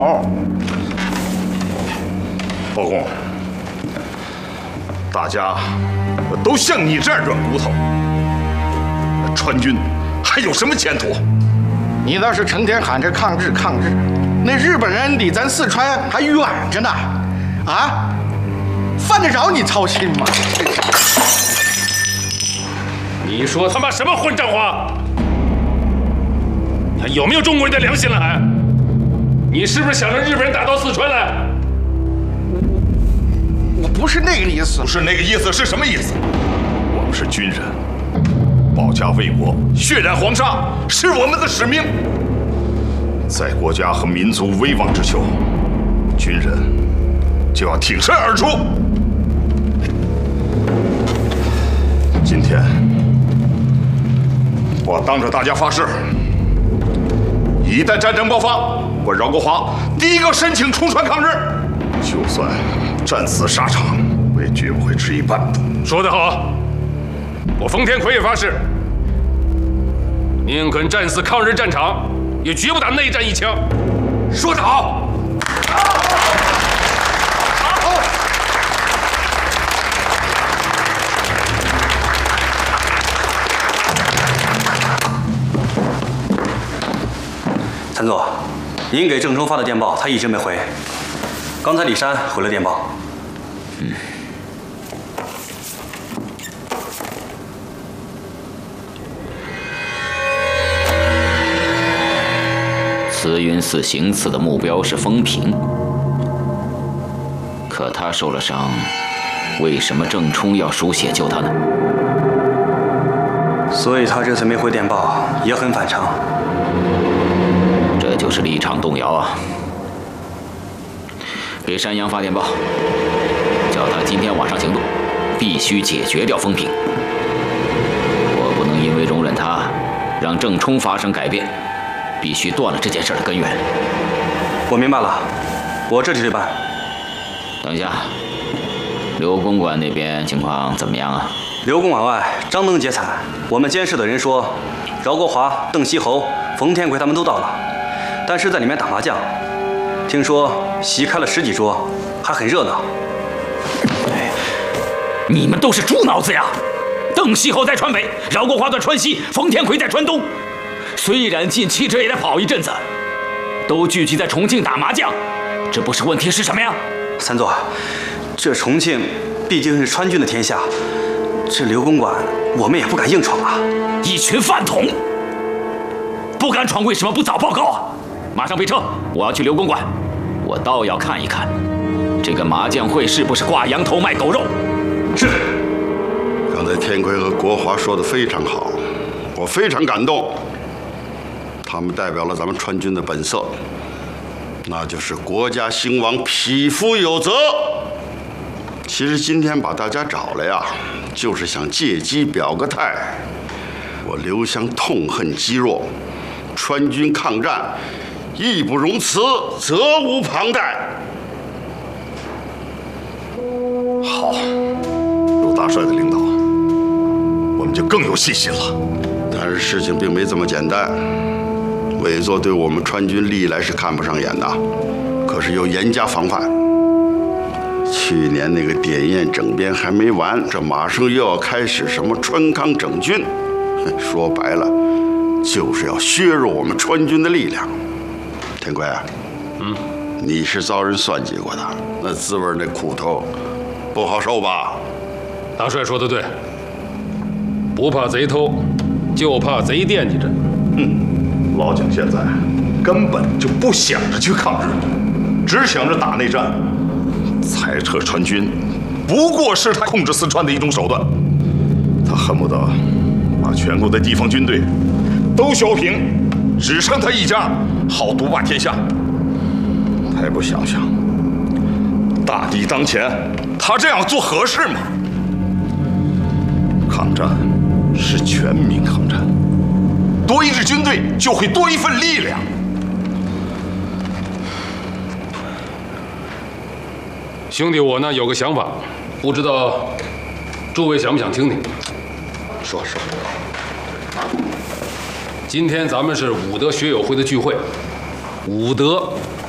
哦，包公，大家都像你这样软骨头，川军还有什么前途？ 你倒是成天喊着抗日抗日，那日本人离咱四川还远着呢，啊，犯得着你操心吗？ 你说他妈什么混账话？你还有没有中国人的良心了？还？你是不是想让日本人打到四川来？ 我不是那个意思。 不是那个意思是什么意思？我们是军人，保家卫国，血染黄沙是我们的使命。在国家和民族危亡之秋，军人就要挺身而出。今天，我当着大家发誓，一旦战争爆发，我饶国华第一个申请出川抗日，就算战死沙场，我也绝不会迟疑半步。 说得好，我冯天奎也发誓，宁肯战死抗日战场，也绝不打内战一枪。说得好。 谭总，您给郑冲发的电报，他一直没回。刚才李山回了电报。 慈云寺行刺的目标是风平，可他受了伤，为什么郑冲要输血救他呢？ 所以他这次没回电报，也很反常。 这就是立场动摇啊！给山羊发电报，叫他今天晚上行动，必须解决掉风平。我不能因为容忍他，让郑冲发生改变，必须断了这件事的根源。 我明白了，我这就去办。 等一下，刘公馆那边情况怎么样啊？ 刘公馆外张灯结彩，我们监视的人说，饶国华、邓锡侯、冯天奎他们都到了，但是在里面打麻将，听说席开了10几桌，还很热闹。 你们都是猪脑子呀！邓锡侯在川北，饶国华在川西，冯天奎在川东。虽然近期这也得跑一阵子，都聚集在重庆打麻将，这不是问题是什么呀？ 三座，这重庆毕竟是川军的天下，这刘公馆我们也不敢硬闯啊。 一群饭桶，不敢闯为什么不早报告啊？马上备车，我要去刘公馆，我倒要看一看，这个麻将会是不是挂羊头卖狗肉。 是。刚才天奎和国华说的非常好，我非常感动。他们代表了咱们川军的本色，那就是国家兴亡，匹夫有责。其实今天把大家找来呀，就是想借机表个态。我刘湘痛恨积弱，川军抗战义不容辞，责无旁贷。 好，有大帅的领导，我们就更有信心了。 但是事情并没这么简单。伪作对我们川军历来是看不上眼的，可是又严加防范。去年那个典雁整编还没完，这马上又要开始什么川康整军，说白了，就是要削弱我们川军的力量。天奎，你是遭人算计过的，那滋味那苦头不好受吧？ 大帅说的对，不怕贼偷，就怕贼惦记着。 老蒋现在根本就不想着去抗日，只想着打内战。裁撤川军，不过是他控制四川的一种手段。他恨不得把全国的地方军队都削平，只剩他一家，好独霸天下。他也不想想，大敌当前，他这样做合适吗？抗战是全民抗战。多一支军队就会多一份力量。 兄弟，我呢有个想法，不知道诸位想不想听听？ 说。 今天咱们是武德学友会的聚会，武德